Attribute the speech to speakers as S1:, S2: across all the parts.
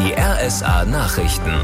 S1: Die RSA Nachrichten.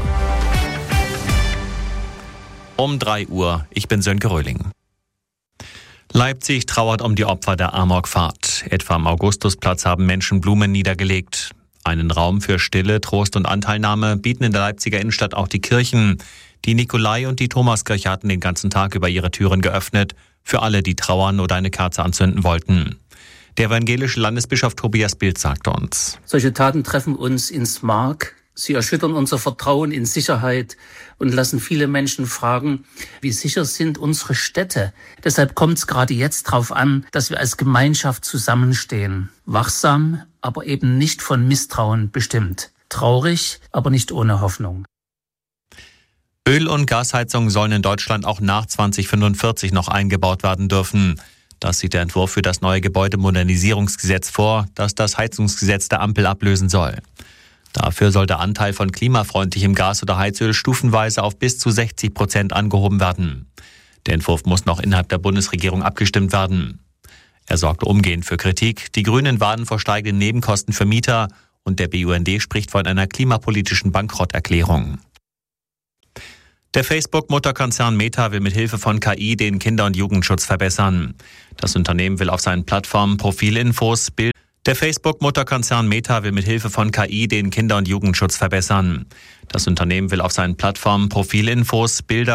S2: Um 3 Uhr, ich bin Sönke Röhling. Leipzig trauert um die Opfer der Amokfahrt. Etwa am Augustusplatz haben Menschen Blumen niedergelegt. Einen Raum für Stille, Trost und Anteilnahme bieten in der Leipziger Innenstadt auch die Kirchen. Die Nikolai- und die Thomaskirche hatten den ganzen Tag über ihre Türen geöffnet, für alle, die trauern oder eine Kerze anzünden wollten. Der evangelische Landesbischof Tobias Bild sagte uns:
S3: Solche Taten treffen uns ins Mark. Sie erschüttern unser Vertrauen in Sicherheit und lassen viele Menschen fragen, wie sicher sind unsere Städte? Deshalb kommt es gerade jetzt darauf an, dass wir als Gemeinschaft zusammenstehen. Wachsam, aber eben nicht von Misstrauen bestimmt. Traurig, aber nicht ohne Hoffnung.
S2: Öl- und Gasheizungen sollen in Deutschland auch nach 2045 noch eingebaut werden dürfen. Das sieht der Entwurf für das neue Gebäudemodernisierungsgesetz vor, das das Heizungsgesetz der Ampel ablösen soll. Dafür soll der Anteil von klimafreundlichem Gas oder Heizöl stufenweise auf bis zu 60% angehoben werden. Der Entwurf muss noch innerhalb der Bundesregierung abgestimmt werden. Er sorgte umgehend für Kritik. Die Grünen warnen vor steigenden Nebenkosten für Mieter und der BUND spricht von einer klimapolitischen Bankrotterklärung. Der Facebook-Mutterkonzern Meta will mit Hilfe von KI den Kinder- und Jugendschutz verbessern. Das Unternehmen will auf seinen Plattformen Profilinfos, Der Facebook-Mutterkonzern Meta will mit Hilfe von KI den Kinder- und Jugendschutz verbessern. Das Unternehmen will auf seinen Plattformen Profilinfos, Bilder